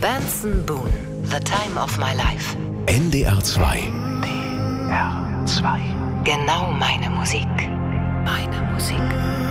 Benson Boone, The Time of My Life. NDR 2. NDR 2. Genau meine Musik. Meine Musik.